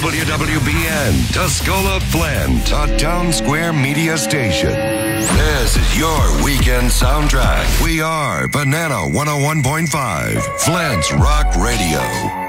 WWBN, Tuscola Flint, a Town Square media station. This is your weekend soundtrack. We are Banana 101.5, Flint's Rock Radio.